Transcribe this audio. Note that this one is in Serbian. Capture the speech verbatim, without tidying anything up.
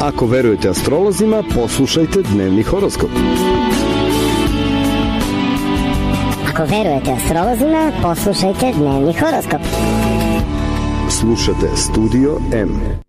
Ako verujete astrolozima, poslušajte dnevni horoskop. Ako verujete astrolozima, poslušajte dnevni horoskop. Slušate Studio M.